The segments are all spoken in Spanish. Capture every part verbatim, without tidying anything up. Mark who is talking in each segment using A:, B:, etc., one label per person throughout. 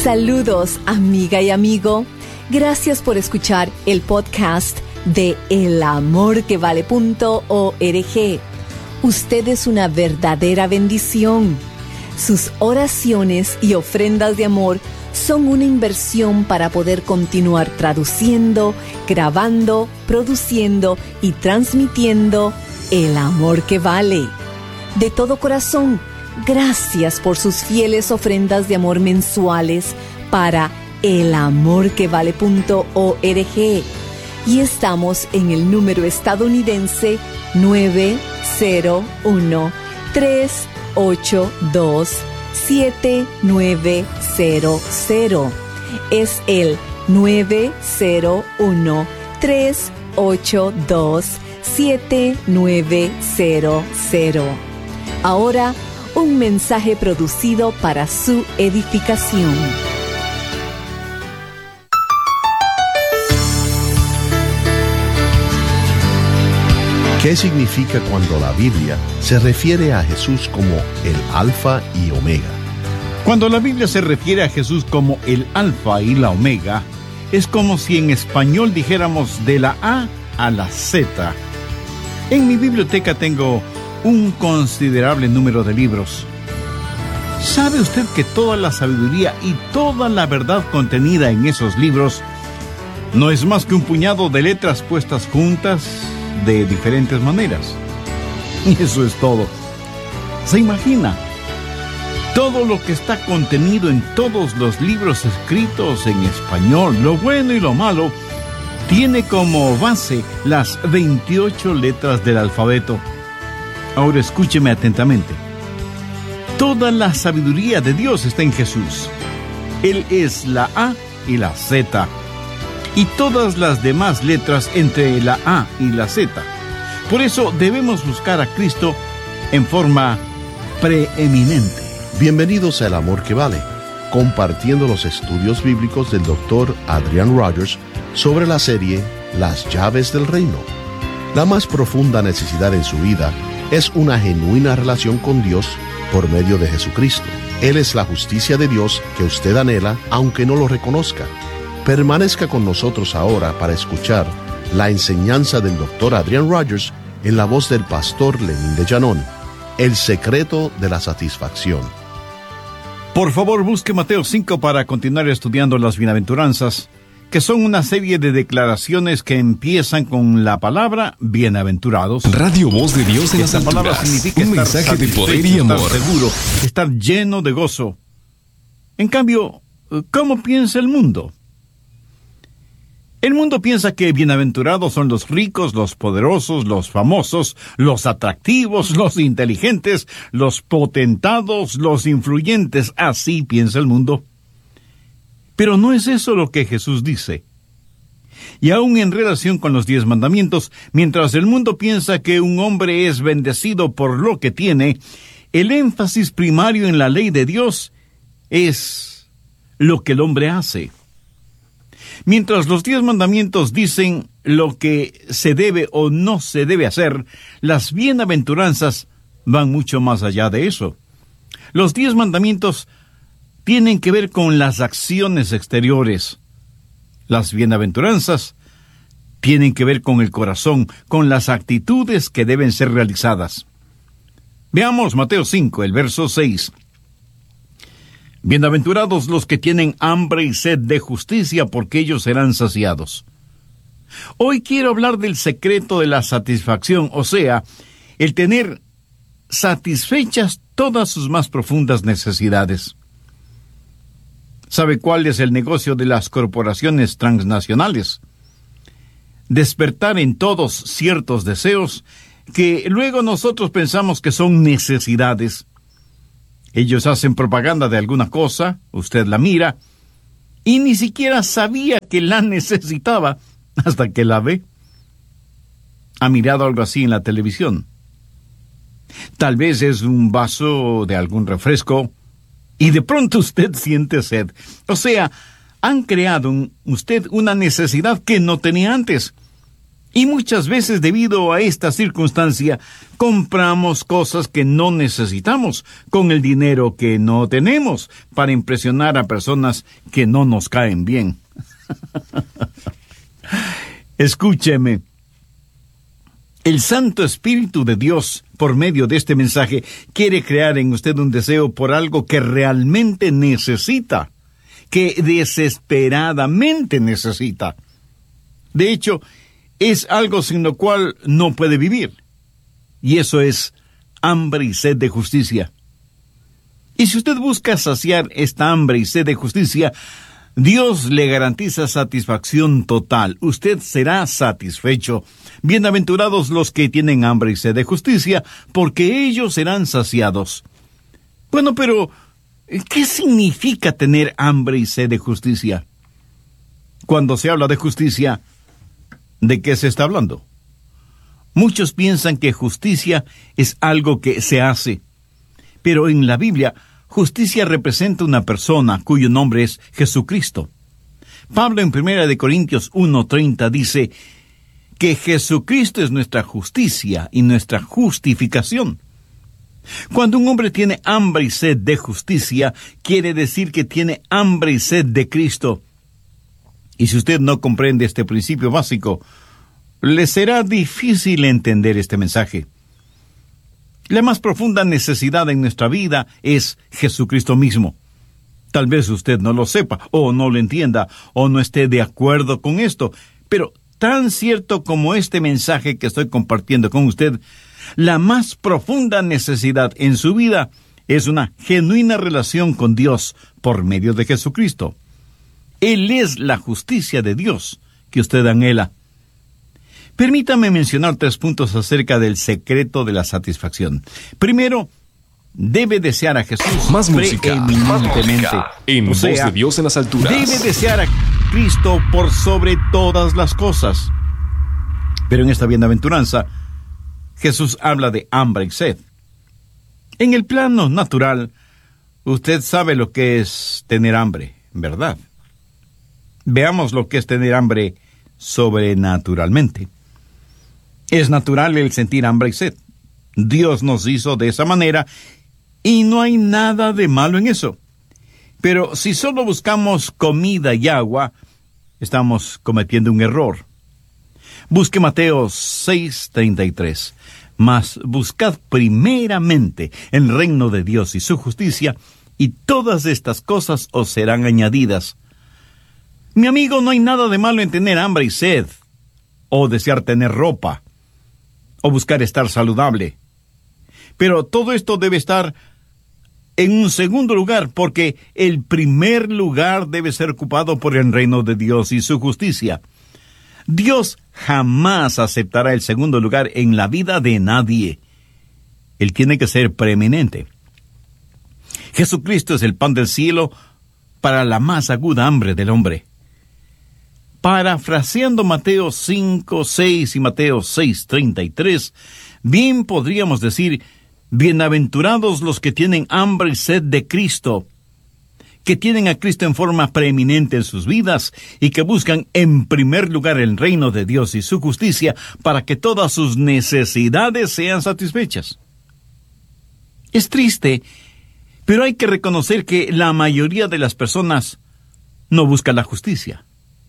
A: Saludos, amiga y amigo. Gracias por escuchar el podcast de el amor que vale punto org. Usted es una verdadera bendición. Sus oraciones y ofrendas de amor son una inversión para poder continuar traduciendo, grabando, produciendo y transmitiendo el amor que vale. De todo corazón, gracias por sus fieles ofrendas de amor mensuales para el amor que vale punto org. Y estamos en el número estadounidense nueve cero uno, tres ocho dos, siete nueve cero cero. Es el nueve cero uno, tres ocho dos, siete nueve cero cero. Ahora, un mensaje producido para su edificación.
B: ¿Qué significa cuando la Biblia se refiere a Jesús como el Alfa y Omega?
C: Cuando la Biblia se refiere a Jesús como el Alfa y la Omega, es como si en español dijéramos de la A a la Z. En mi biblioteca tengo un considerable número de libros. ¿Sabe usted que toda la sabiduría y toda la verdad contenida en esos libros no es más que un puñado de letras puestas juntas de diferentes maneras? Y eso es todo. ¿Se imagina? Todo lo que está contenido en todos los libros escritos en español, lo bueno y lo malo, tiene como base las veintiocho letras del alfabeto. Ahora escúcheme atentamente. Toda la sabiduría de Dios está en Jesús. Él es la A y la Z. Y todas las demás letras entre la A y la Z. Por eso debemos buscar a Cristo en forma preeminente.
B: Bienvenidos a El Amor que Vale, compartiendo los estudios bíblicos del doctor Adrian Rogers sobre la serie Las Llaves del Reino. La más profunda necesidad en su vida es una genuina relación con Dios por medio de Jesucristo. Él es la justicia de Dios que usted anhela, aunque no lo reconozca. Permanezca con nosotros ahora para escuchar la enseñanza del doctor Adrian Rogers en la voz del pastor Lenín de Llanón, El secreto de la satisfacción.
C: Por favor, busque Mateo cinco para continuar estudiando las bienaventuranzas, que son una serie de declaraciones que empiezan con la palabra bienaventurados.
D: Radio Voz de Dios en las
C: Esta palabra
D: alturas.
C: significa
D: Un
C: estar
D: mensaje de poder y
C: estar
D: amor.
C: seguro, estar lleno de gozo. En cambio, ¿cómo piensa el mundo? El mundo piensa que bienaventurados son los ricos, los poderosos, los famosos, los atractivos, los inteligentes, los potentados, los influyentes. Así piensa el mundo. Pero no es eso lo que Jesús dice. Y aún en relación con los diez mandamientos, mientras el mundo piensa que un hombre es bendecido por lo que tiene, el énfasis primario en la ley de Dios es lo que el hombre hace. Mientras los diez mandamientos dicen lo que se debe o no se debe hacer, las bienaventuranzas van mucho más allá de eso. Los diez mandamientos tienen que ver con las acciones exteriores. Las bienaventuranzas tienen que ver con el corazón, con las actitudes que deben ser realizadas. Veamos Mateo cinco, el verso seis. Bienaventurados los que tienen hambre y sed de justicia, porque ellos serán saciados. Hoy quiero hablar del secreto de la satisfacción, o sea, el tener satisfechas todas sus más profundas necesidades. ¿Sabe cuál es el negocio de las corporaciones transnacionales? Despertar en todos ciertos deseos que luego nosotros pensamos que son necesidades. Ellos hacen propaganda de alguna cosa, usted la mira, y ni siquiera sabía que la necesitaba hasta que la ve. ¿Ha mirado algo así en la televisión? Tal vez es un vaso de algún refresco, y de pronto usted siente sed. O sea, han creado en usted una necesidad que no tenía antes. Y muchas veces, debido a esta circunstancia, compramos cosas que no necesitamos con el dinero que no tenemos para impresionar a personas que no nos caen bien. Escúcheme. El Santo Espíritu de Dios, por medio de este mensaje, quiere crear en usted un deseo por algo que realmente necesita, que desesperadamente necesita. De hecho, es algo sin lo cual no puede vivir. Y eso es hambre y sed de justicia. Y si usted busca saciar esta hambre y sed de justicia, Dios le garantiza satisfacción total. Usted será satisfecho. Bienaventurados los que tienen hambre y sed de justicia, porque ellos serán saciados. Bueno, pero ¿qué significa tener hambre y sed de justicia? Cuando se habla de justicia, ¿de qué se está hablando? Muchos piensan que justicia es algo que se hace, pero en la Biblia, justicia representa una persona cuyo nombre es Jesucristo. Pablo en primera de Corintios uno treinta dice que Jesucristo es nuestra justicia y nuestra justificación. Cuando un hombre tiene hambre y sed de justicia, quiere decir que tiene hambre y sed de Cristo. Y si usted no comprende este principio básico, le será difícil entender este mensaje. La más profunda necesidad en nuestra vida es Jesucristo mismo. Tal vez usted no lo sepa, o no lo entienda, o no esté de acuerdo con esto, pero tan cierto como este mensaje que estoy compartiendo con usted, la más profunda necesidad en su vida es una genuina relación con Dios por medio de Jesucristo. Él es la justicia de Dios que usted anhela. Permítame mencionar tres puntos acerca del secreto de la satisfacción. Primero, debe desear a Jesús
D: más música, más música. En
C: o
D: voz
C: sea,
D: de Dios en las alturas.
C: Debe desear a Cristo por sobre todas las cosas. Pero en esta bienaventuranza, Jesús habla de hambre y sed. En el plano natural, usted sabe lo que es tener hambre, ¿verdad? Veamos lo que es tener hambre sobrenaturalmente. Es natural el sentir hambre y sed. Dios nos hizo de esa manera y no hay nada de malo en eso. Pero si solo buscamos comida y agua, estamos cometiendo un error. Busque Mateo seis treinta y tres. Mas buscad primeramente el reino de Dios y su justicia, y todas estas cosas os serán añadidas. Mi amigo, no hay nada de malo en tener hambre y sed, o desear tener ropa, o buscar estar saludable. Pero todo esto debe estar en un segundo lugar, porque el primer lugar debe ser ocupado por el reino de Dios y su justicia. Dios jamás aceptará el segundo lugar en la vida de nadie. Él tiene que ser preeminente. Jesucristo es el pan del cielo para la más aguda hambre del hombre. Parafraseando Mateo cinco, seis y Mateo seis, treinta y tres, bien podríamos decir, bienaventurados los que tienen hambre y sed de Cristo, que tienen a Cristo en forma preeminente en sus vidas y que buscan en primer lugar el reino de Dios y su justicia para que todas sus necesidades sean satisfechas. Es triste, pero hay que reconocer que la mayoría de las personas no buscan la justicia.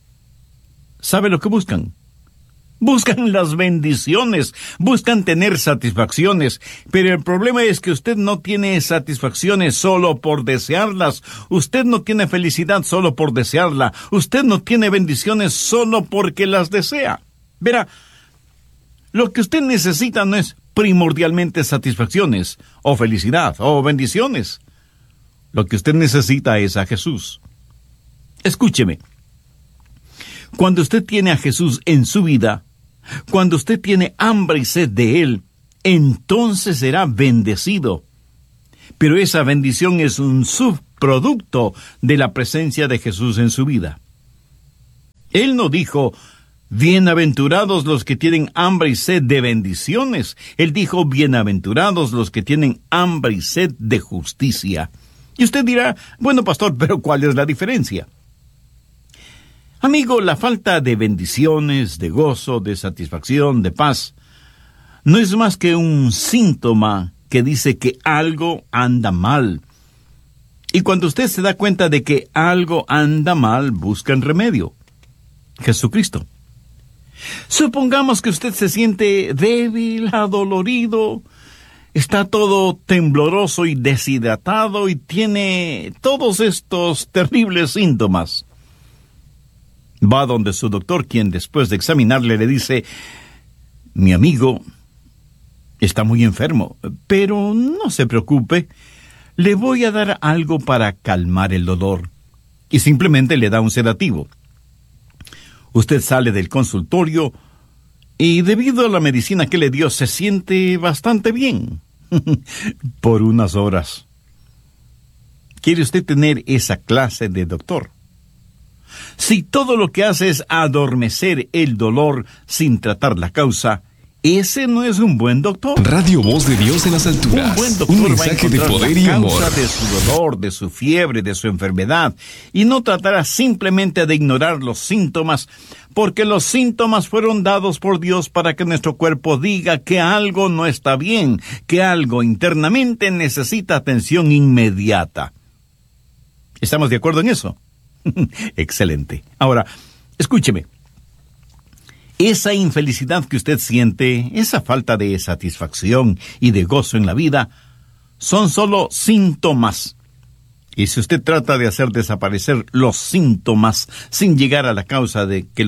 C: ¿Sabe lo que buscan? Buscan las bendiciones, buscan tener satisfacciones, pero el problema es que usted no tiene satisfacciones solo por desearlas, usted no tiene felicidad solo por desearla, usted no tiene bendiciones solo porque las desea. Verá, lo que usted necesita no es primordialmente satisfacciones, o felicidad, o bendiciones. Lo que usted necesita es a Jesús. Escúcheme. Cuando usted tiene a Jesús en su vida, cuando usted tiene hambre y sed de Él, entonces será bendecido. Pero esa bendición es un subproducto de la presencia de Jesús en su vida. Él no dijo, bienaventurados los que tienen hambre y sed de bendiciones. Él dijo, bienaventurados los que tienen hambre y sed de justicia. Y usted dirá, bueno, pastor, pero ¿cuál es la diferencia? Amigo, la falta de bendiciones, de gozo, de satisfacción, de paz, no es más que un síntoma que dice que algo anda mal. Y cuando usted se da cuenta de que algo anda mal, buscan remedio. Jesucristo. Supongamos que usted se siente débil, adolorido, está todo tembloroso y deshidratado y tiene todos estos terribles síntomas. Va donde su doctor, quien después de examinarle le dice: mi amigo está muy enfermo, pero no se preocupe, le voy a dar algo para calmar el dolor. Y simplemente le da un sedativo. Usted sale del consultorio y debido a la medicina que le dio se siente bastante bien. Por unas horas. ¿Quiere usted tener esa clase de doctor? Si todo lo que hace es adormecer el dolor sin tratar la causa, ese no es un buen doctor.
D: Radio Voz de Dios en las alturas.
C: Un buen doctor
D: Un mensaje de poder y amor.
C: Va a encontrar la causa de su dolor, de su fiebre, de su enfermedad, y no tratará simplemente de ignorar los síntomas, porque los síntomas fueron dados por Dios para que nuestro cuerpo diga que algo no está bien, que algo internamente necesita atención inmediata. ¿Estamos de acuerdo en eso? Excelente. Ahora, escúcheme. Esa infelicidad que usted siente, esa falta de satisfacción y de gozo en la vida, son solo síntomas. Y si usted trata de hacer desaparecer los síntomas sin llegar a la causa de que